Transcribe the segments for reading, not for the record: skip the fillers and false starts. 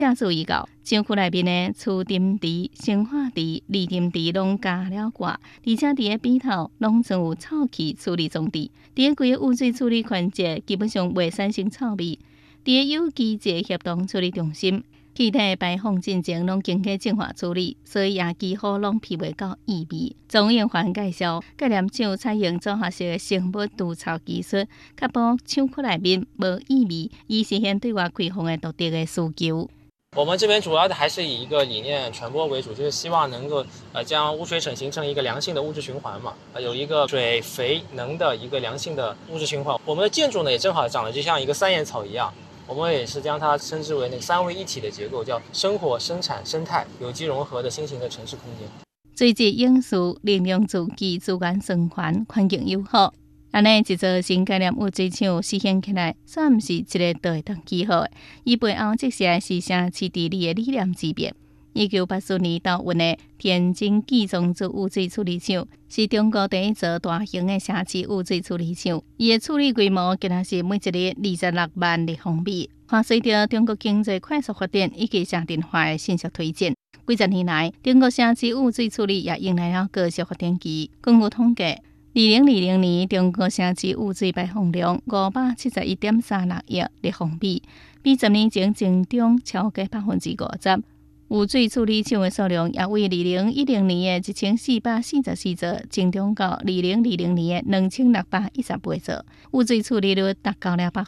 下注预告，厂区内面的储沉池、生化池、离沉池拢加了挂，而且伫个边头拢存有臭气处理装置。伫个规个污水处理环节基本上袂产生臭味。伫个有机质协同处理中心，气体排放进前拢经过净化处理，所以也几乎拢闻袂到异味。庄永环介绍，概念厂采用组合式的生物除臭技术，确保厂区内面无异味，以实现对外开放的独特的需求。 我们这边主要的还是以一个理念传播为主，就是希望能够将污水省形成一个良性的物质循环嘛，有一个水肥能的一个良性的物质循环。我们的建筑呢也正好长得就像一个三叶草一样，我们也是将它称之为那个三位一体的结构，叫生活、生产、生态有机融合的新型的城市空间。 水质永续、能量自给、资源循环、环境友好。安尼一座新概念污水厂实现起来，算毋是一个就会当记好的。伊背后即是市城市治理的理念之别。1984年到运的天津集中式污水处理厂，是中国第一座大型的城市污水处理厂。伊的处理规模竟然是每一日26万立方米。看随着中国经济快速发展以及城镇化的迅速推进，几十年来，中国城市污水处理也迎来了高速发展期。根据统计，2020年中国城市污水排放量571.36亿立方米，比10年前增长超过50%。污水处理厂的数量也为2010年的1444座增长到2020年的2618座，污水处理率达到了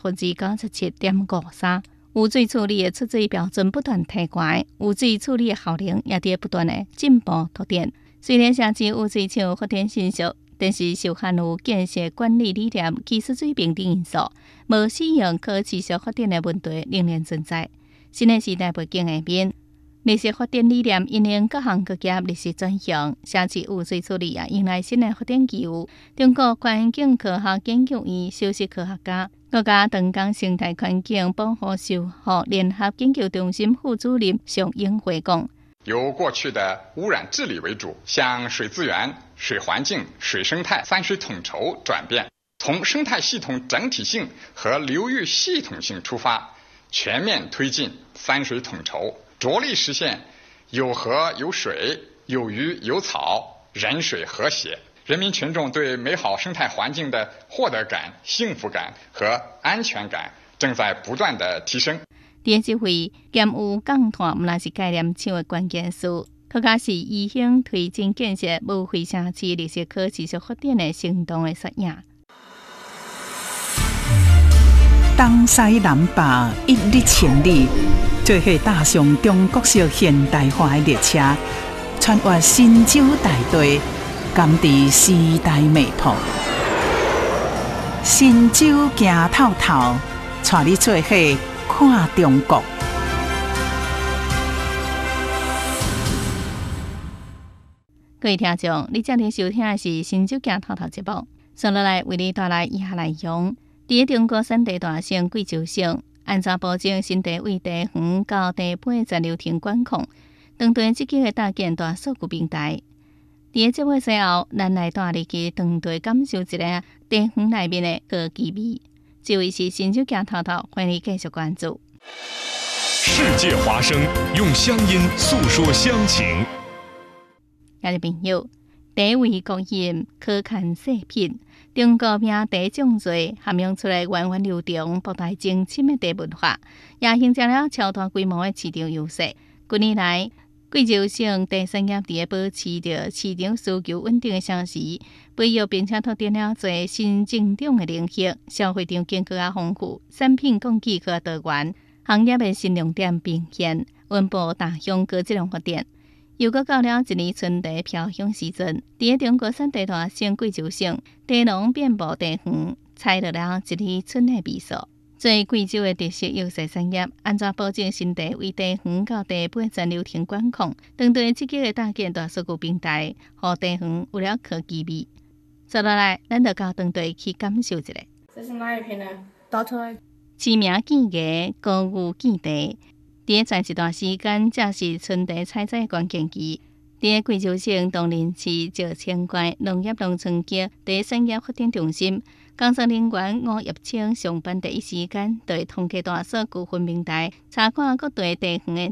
97.53%。污水处理的出水标准不断提高，污水处理的效能也在不断的进步拓展。虽然城市污水厂发展迅速，但是受限于建设管理理念、技术水平等因素，无适应可持续发展的问题仍然存在。新的时代背景下面，绿色发展理念引领各行各业绿色转型，城市污水处理也迎来新的发展机遇。中国环境科学研究院首席科学家、国家长江生态环境保护修复联合研究中心副主任熊英辉讲， 由过去的污染治理为主，向水资源、水环境、水生态三水统筹转变，从生态系统整体性和流域系统性出发，全面推进三水统筹，着力实现有河有水、有鱼有草、人水和谐。人民群众对美好生态环境的获得感、幸福感和安全感正在不断的提升。 第一次会减污降碳，毋但是概念厂的关键词，更加是宜兴推进建设无废城市绿色可持续发展的行动的缩影。 东西南北一日千里，做伙踏上中国式现代化的列车，穿越神州大地，感知时代脉搏。神州行透透，带你做伙看中国。 各位听众，你正在收听的是《神州行透透》节目，接下来为你带来以下内容。伫中国三大大省贵州省，安怎保证新地位地方到地尾全流程管控？长途积极的搭建大数据平台。伫节目最后，咱来带你去长途感受一下地方内面的高级美。这位是神州行透透，欢迎你继续关注。 世界华声，用乡音诉说乡情。 各位朋友，第一位国饮可看细品，中国名茶种类涵养出来源远流长、博大精深的茶文化，也形成了超大规模的市场优势。近年来，贵州省茶产业伫保持着市场需求稳定的同时，培育并且拓展了侪新增长的领域，消费场景更加丰富，产品供给更加多元，行业的新亮点明显，稳步大向高质量发展。又到了一年春茶飘香时阵，伫中国三大大省贵州省，茶农遍布地方，采落了一年春的味素。作为贵州的特色优势产业，安怎保证新茶为地方到地尾全流程管控？长途积极的搭建大数据平台，互地方有了科技味。接下来，咱就到长途去感受一下。 这是哪一瓶呢？倒出来。 知名见茶，高牛见茶。伫前一段时间，正是春茶采摘关键期。伫贵州省东林市石青关农业农村局茶产业发展中心， 工作人员5月清上班第一时间，就会通过大数据分明台查看各地地方的